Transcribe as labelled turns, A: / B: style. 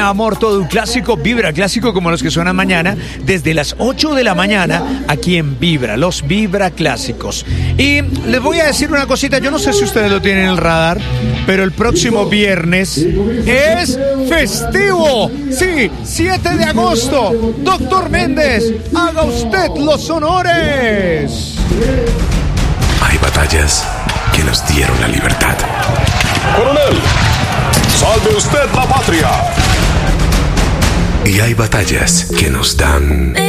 A: Amor, todo un clásico, Vibra clásico como los que suenan mañana, desde las 8 de la mañana, aquí en Vibra, los Vibra clásicos. Y les voy a decir una cosita, yo no sé si ustedes lo tienen en el radar, pero el próximo viernes es festivo. Sí, 7 de agosto, Doctor Méndez, haga usted los honores.
B: Hay batallas que nos dieron la libertad.
C: Coronel, salve usted la patria.
B: Y hay batallas que nos dan